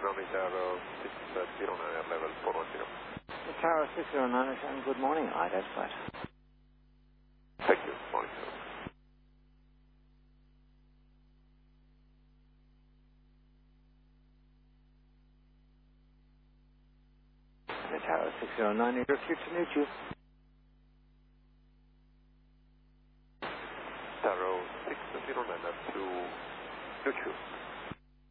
Manometer 609 at level 410. Tower 609, and good morning. Identified. Thank you. Morning, sir. Tower 609, you're cute to meet you. Tower 609 at 222.